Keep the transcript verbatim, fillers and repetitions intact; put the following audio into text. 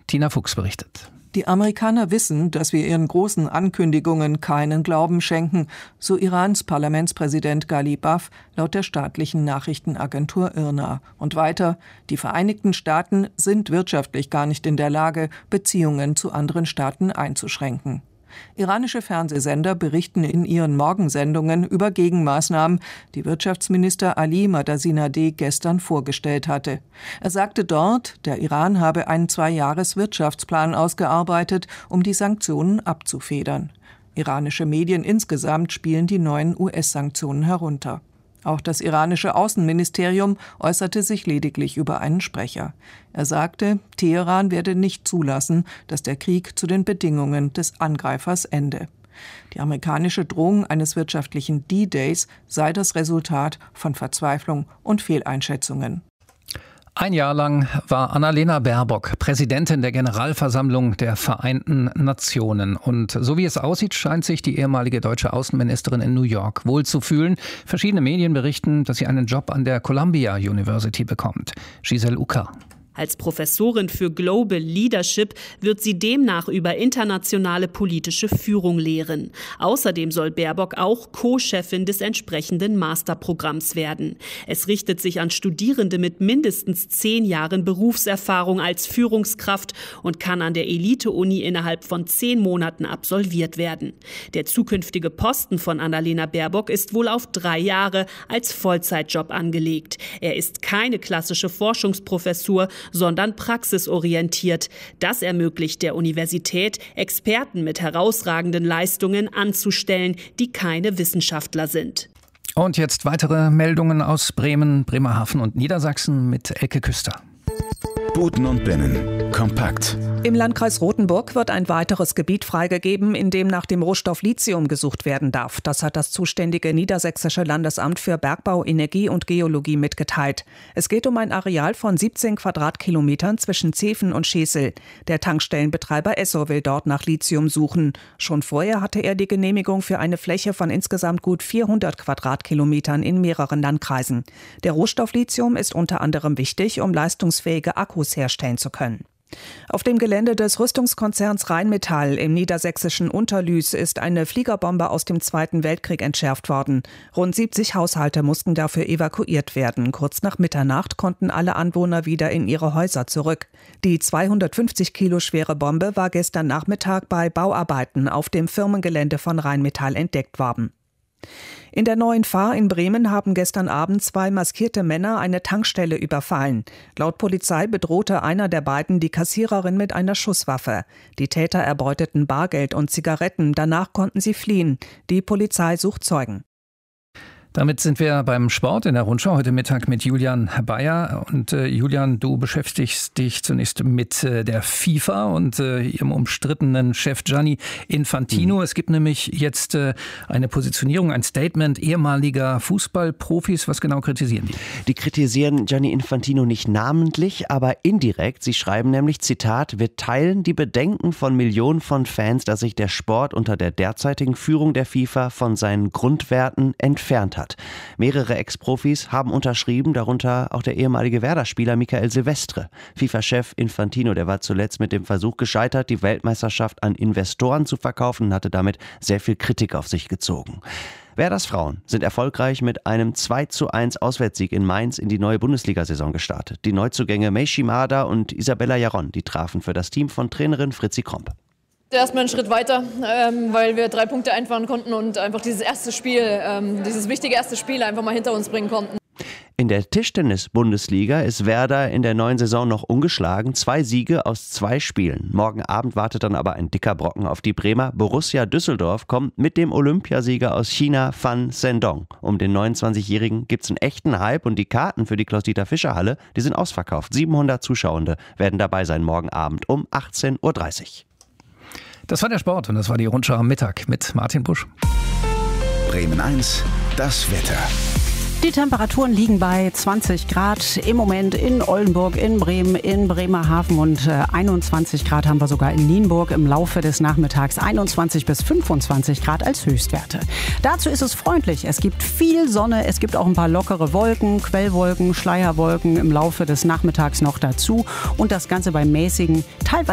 Tina Fuchs berichtet. Die Amerikaner wissen, dass wir ihren großen Ankündigungen keinen Glauben schenken, so Irans Parlamentspräsident Ghalibaf laut der staatlichen Nachrichtenagentur I R N A. Und weiter, die Vereinigten Staaten sind wirtschaftlich gar nicht in der Lage, Beziehungen zu anderen Staaten einzuschränken. Iranische Fernsehsender berichten in ihren Morgensendungen über Gegenmaßnahmen, die Wirtschaftsminister Ali Madasinadeh gestern vorgestellt hatte. Er sagte dort, der Iran habe einen Zwei-Jahres-Wirtschaftsplan ausgearbeitet, um die Sanktionen abzufedern. Iranische Medien insgesamt spielen die neuen U S-Sanktionen herunter. Auch das iranische Außenministerium äußerte sich lediglich über einen Sprecher. Er sagte, Teheran werde nicht zulassen, dass der Krieg zu den Bedingungen des Angreifers ende. Die amerikanische Drohung eines wirtschaftlichen D-Days sei das Resultat von Verzweiflung und Fehleinschätzungen. Ein Jahr lang war Annalena Baerbock Präsidentin der Generalversammlung der Vereinten Nationen. Und so wie es aussieht, scheint sich die ehemalige deutsche Außenministerin in New York wohl zu fühlen. Verschiedene Medien berichten, dass sie einen Job an der Columbia University bekommt. Giselle Ucker. Als Professorin für Global Leadership wird sie demnach über internationale politische Führung lehren. Außerdem soll Baerbock auch Co-Chefin des entsprechenden Masterprogramms werden. Es richtet sich an Studierende mit mindestens zehn Jahren Berufserfahrung als Führungskraft und kann an der Elite-Uni innerhalb von zehn Monaten absolviert werden. Der zukünftige Posten von Annalena Baerbock ist wohl auf drei Jahre als Vollzeitjob angelegt. Er ist keine klassische Forschungsprofessur, sondern praxisorientiert. Das ermöglicht der Universität, Experten mit herausragenden Leistungen anzustellen, die keine Wissenschaftler sind. Und jetzt weitere Meldungen aus Bremen, Bremerhaven und Niedersachsen mit Elke Küster. Buten und Binnen. Kompakt. Im Landkreis Rothenburg wird ein weiteres Gebiet freigegeben, in dem nach dem Rohstoff Lithium gesucht werden darf. Das hat das zuständige Niedersächsische Landesamt für Bergbau, Energie und Geologie mitgeteilt. Es geht um ein Areal von siebzehn Quadratkilometern zwischen Zeven und Schesel. Der Tankstellenbetreiber Esso will dort nach Lithium suchen. Schon vorher hatte er die Genehmigung für eine Fläche von insgesamt gut vierhundert Quadratkilometern in mehreren Landkreisen. Der Rohstoff Lithium ist unter anderem wichtig, um leistungsfähige Akkus herstellen zu können. Auf dem Gelände des Rüstungskonzerns Rheinmetall im niedersächsischen Unterlüß ist eine Fliegerbombe aus dem Zweiten Weltkrieg entschärft worden. Rund siebzig Haushalte mussten dafür evakuiert werden. Kurz nach Mitternacht konnten alle Anwohner wieder in ihre Häuser zurück. Die zweihundertfünfzig Kilo schwere Bombe war gestern Nachmittag bei Bauarbeiten auf dem Firmengelände von Rheinmetall entdeckt worden. In der Neuen Fahr in Bremen haben gestern Abend zwei maskierte Männer eine Tankstelle überfallen. Laut Polizei bedrohte einer der beiden die Kassiererin mit einer Schusswaffe. Die Täter erbeuteten Bargeld und Zigaretten, danach konnten sie fliehen. Die Polizei sucht Zeugen. Damit sind wir beim Sport in der Rundschau heute Mittag mit Julian Bayer. Und äh, Julian, du beschäftigst dich zunächst mit äh, der FIFA und äh, ihrem umstrittenen Chef Gianni Infantino. Mhm. Es gibt nämlich jetzt äh, eine Positionierung, ein Statement ehemaliger Fußballprofis. Was genau kritisieren die? Die kritisieren Gianni Infantino nicht namentlich, aber indirekt. Sie schreiben nämlich, Zitat, wir teilen die Bedenken von Millionen von Fans, dass sich der Sport unter der derzeitigen Führung der FIFA von seinen Grundwerten entfernt hat. Mehrere Ex-Profis haben unterschrieben, darunter auch der ehemalige Werder-Spieler Michael Silvestre. FIFA-Chef Infantino, der war zuletzt mit dem Versuch gescheitert, die Weltmeisterschaft an Investoren zu verkaufen und hatte damit sehr viel Kritik auf sich gezogen. Werders Frauen sind erfolgreich mit einem zwei zu eins Auswärtssieg in Mainz in die neue Bundesliga-Saison gestartet. Die Neuzugänge Mei Shimada und Isabella Jaron, die trafen für das Team von Trainerin Fritzi Kromp. Erstmal einen Schritt weiter, ähm, weil wir drei Punkte einfahren konnten und einfach dieses erste Spiel, ähm, dieses wichtige erste Spiel einfach mal hinter uns bringen konnten. In der Tischtennis-Bundesliga ist Werder in der neuen Saison noch ungeschlagen. Zwei Siege aus zwei Spielen. Morgen Abend wartet dann aber ein dicker Brocken auf die Bremer. Borussia Düsseldorf kommt mit dem Olympiasieger aus China, Fan Zhendong. Um den neunundzwanzigjährigen gibt es einen echten Hype und die Karten für die Klaus-Dieter-Fischer-Halle, die sind ausverkauft. siebenhundert Zuschauende werden dabei sein morgen Abend um achtzehn Uhr dreißig. Das war der Sport und das war die Rundschau am Mittag mit Martin Busch. Bremen eins, das Wetter. Die Temperaturen liegen bei zwanzig Grad im Moment in Oldenburg, in Bremen, in Bremerhaven und äh, einundzwanzig Grad haben wir sogar in Nienburg im Laufe des Nachmittags. einundzwanzig bis fünfundzwanzig Grad als Höchstwerte. Dazu ist es freundlich. Es gibt viel Sonne, es gibt auch ein paar lockere Wolken, Quellwolken, Schleierwolken im Laufe des Nachmittags noch dazu und das Ganze bei mäßigen, teilweise